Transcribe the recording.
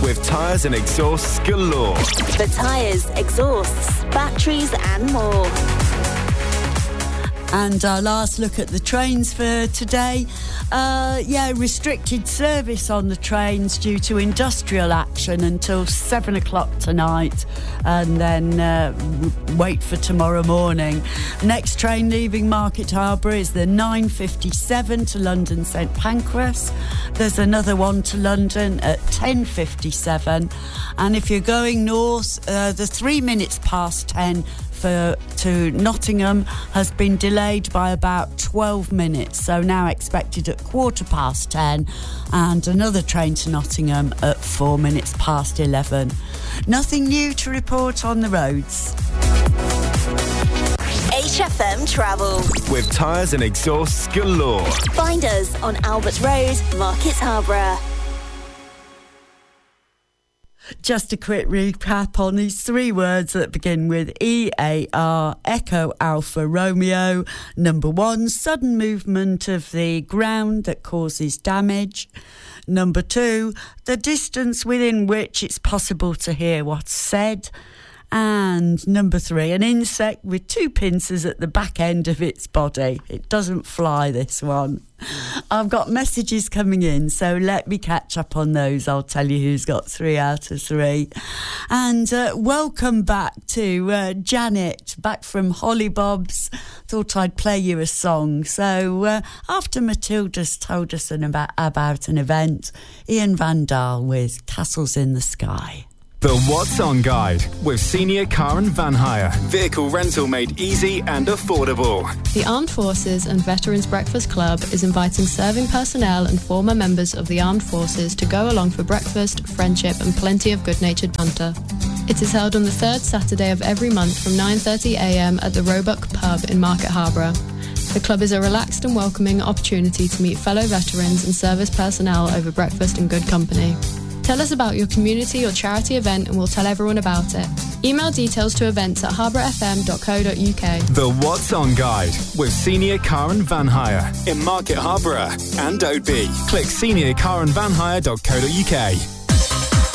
with tyres and exhausts galore. For tyres, exhausts, batteries and more. And our last look at the trains for today. Restricted service on the trains due to industrial action until 7 o'clock tonight, and then wait for tomorrow morning. Next train leaving Market Harborough is the 9:57 to London St Pancras. There's another one to London at 10:57, and if you're going north, the 3 minutes past 10 to Nottingham has been delayed by about 12 minutes, so now expected at 10:15, and another train to Nottingham at 4 minutes past 11. Nothing new to report on the roads. HFM Travel. With tyres and exhausts galore. Find us on Albert Road, Market Harborough. Just a quick recap on these three words that begin with EAR, Echo Alpha Romeo. Number 1, sudden movement of the ground that causes damage. Number 2, the distance within which it's possible to hear what's said. And number 3, an insect with 2 pincers at the back end of its body. It doesn't fly, this one. I've got messages coming in, so let me catch up on those. I'll tell you who's got 3 out of 3. And welcome back to Janet, back from Hollybobs. Thought I'd play you a song. So after Matilda's told us about an event, Ian Van Dahl with Castles in the Sky. The What's On Guide with Senior Car and Van Hire. Vehicle rental made easy and affordable. The Armed Forces and Veterans Breakfast Club is inviting serving personnel and former members of the Armed Forces to go along for breakfast, friendship and plenty of good-natured banter. It is held on the 3rd Saturday of every month from 9:30am at the Roebuck Pub in Market Harborough. The club is a relaxed and welcoming opportunity to meet fellow veterans and service personnel over breakfast in good company. Tell us about your community or charity event and we'll tell everyone about it. Email details to events@harbourfm.co.uk. The What's On Guide with Senior Car and Van Hire in Market Harborough and Oadby. Click seniorcarandvanhire.co.uk.